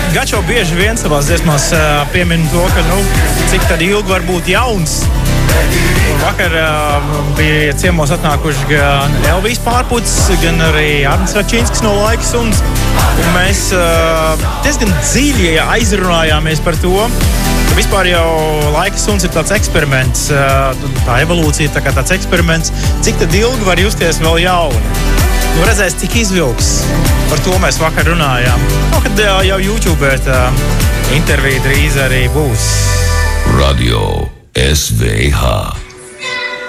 Gačo bieži vien savās dziesmās piemin to, ka, cik tad ilgi var būt jauns. Vakar bija ciemos atnākuši gan Elvijas Pārpucis, gan arī Arnis Račinskis no Laika suns. Un mēs diezgan dziļi aizrunājāmies par to, ka vispār jau Laika suns ir tāds eksperiments, tā evolūcija tā kā tāds eksperiments, cik tad ilgi var justies vēl jauni. Redzēs, cik izvilks. Par to mēs vakar runājām. Kad jau YouTube intervija drīz arī būs. Radio SVH.